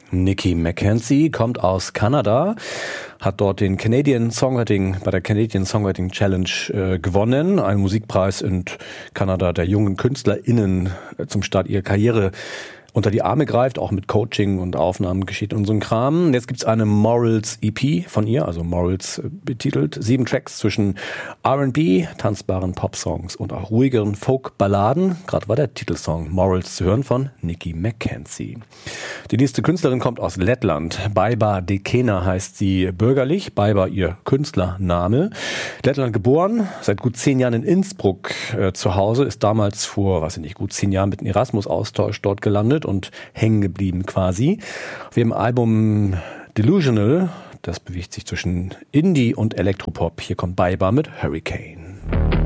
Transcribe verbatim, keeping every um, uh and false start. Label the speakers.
Speaker 1: Nikki Mackenzie kommt aus Kanada, hat dort den Canadian Songwriting, bei der Canadian Songwriting Challenge äh, gewonnen, einen Musikpreis in Kanada der jungen KünstlerInnen äh, zum Start ihrer Karriere unter die Arme greift, auch mit Coaching und Aufnahmen geschieht und so ein Kram. Jetzt gibt's eine Morals E P von ihr, also Morals betitelt. Sieben Tracks zwischen R and B, tanzbaren Popsongs und auch ruhigeren Folk-Balladen. Gerade war der Titelsong Morals zu hören von Nikki Mackenzie. Die nächste Künstlerin kommt aus Lettland. Baiba Dekena heißt sie bürgerlich. Baiba ihr Künstlername. Lettland geboren, seit gut zehn Jahren in Innsbruck äh, zu Hause, ist damals vor, weiß ich nicht, gut zehn Jahren mit einem Erasmus-Austausch dort gelandet und hängen geblieben quasi. Auf ihrem Album Delusional, das bewegt sich zwischen Indie und Elektropop. Hier kommt Baiba mit Hurricane.